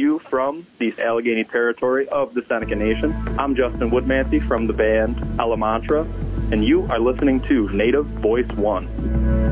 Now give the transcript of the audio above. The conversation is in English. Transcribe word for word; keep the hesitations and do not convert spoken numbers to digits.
you from the Allegheny territory of the Seneca Nation. I'm Justin Woodmansey from the band Elemantra, and you are listening to Native Voice One.